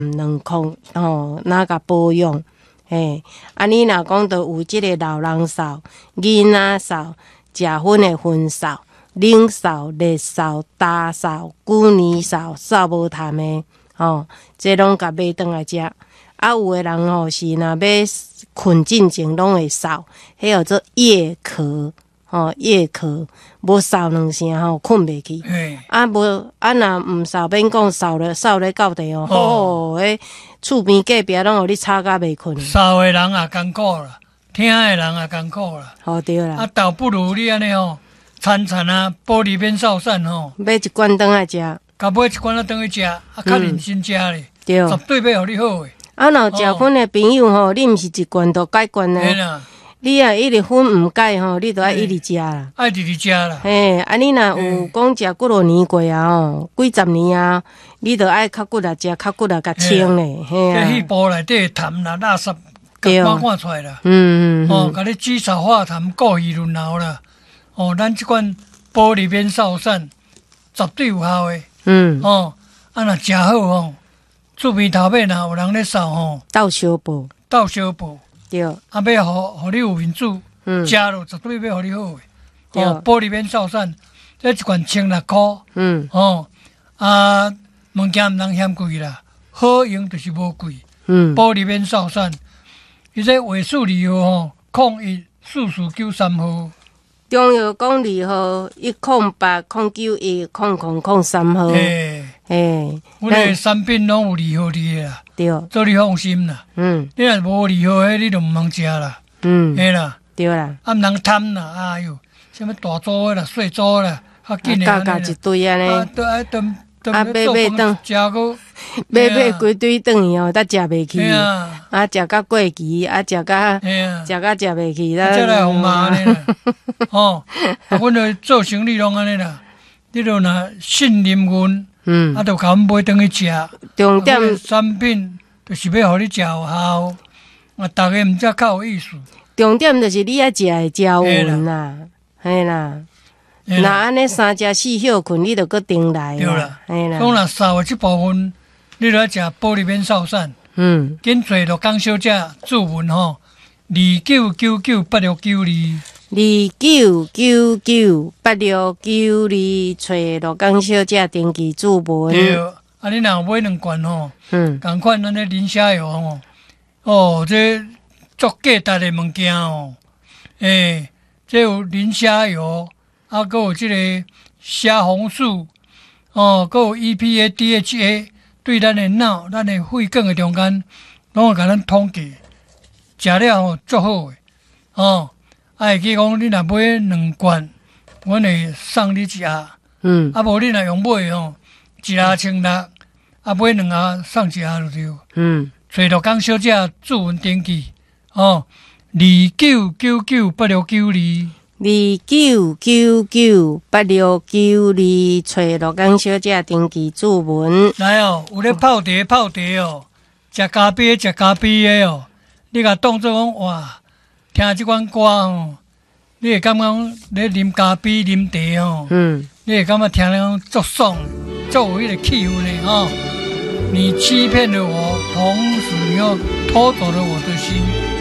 2箍哪甲保养。嘿，你若讲着有即个老人扫、囡仔扫、食薰的薰扫、冷扫、热扫、大扫、旧年扫、扫无痰的，这拢甲买转来食。有的人是若要困进前拢会扫，迄叫做夜咳。夜咳，无扫2声困袂去。无若毋扫，免讲扫咧到地迄厝边隔壁拢互你吵甲袂困。 扫的人也艰苦啦，听的人也艰苦啦。 对啦。 倒不如你安尼餐玻璃边扫扇买一罐转来食。 甲买一罐转去食，较认真食咧。 对。 绝对要互你好诶。 若食薰的朋友你毋是一罐就解罐呢？你一直薰毋解你就爱一直食啦。 爱直直食啦。 嘿，你若有讲食几偌年过几十年你就爱较骨力食，较骨力甲清咧。嘿啊。肺部内底痰啦、垃圾，赶出来啦。甲你煮茶化痰、过鱼润喉啦。咱即款玻璃边扫扇绝对有效诶。若食好厝边头尾若有人咧扫斗相报。对， 要互你有面子，食咯绝对要互你好诶。玻璃边扫扇，这一罐1,600块。物件毋通嫌贵啦，好用就是无贵。玻璃边扫扇，伊这尾数2号014493号。 中药讲2号10809100003号。阮个产品拢有2号伫啦， 对， 做你放心啦。你若无2号迄，你就毋通食啦。嘿啦， 对啦。 毋通贪啦，哎哟，什么大组的啦、细组啦，较紧的安尼。 一堆安尼。 买转， 食个买规堆转去才食袂去。食到过期，食到食袂去。 这来互骂安尼啦。阮就做生意拢安尼啦。你若若信任阮。就甲阮买转去食。 重点产品就是要互你食有效，逐个毋则较有意思。 重点就是你爱食会招魂啦，嘿啦。若安尼3食4休困，你就搁顶来。 对啦，嘿啦。讲若扫的即部分，你就要食玻璃边扫扇。紧找着江小姐注文29998692。29998692，找罗江小姐登记注文。对，你若买2罐同款咱咧磷虾油这足价值的物件这有磷虾油，还有这个虾红素还有 EPA、DHA， 对咱的脑、咱的肺管的中间，拢会甲咱统计，食了足好的会记讲，你若买2罐，阮会送你1盒。无你若用买1盒1,600，买2盒送1盒就对。找着江小姐注文登记29998692。 29998692，找罗江小姐登记注文。 来有咧泡茶食咖啡的你甲当作讲哇，听即款歌你会感觉咧啉咖啡、啉茶你会感觉听了足爽，足有迄个气氛的你欺骗了我，同时又偷走了我的心。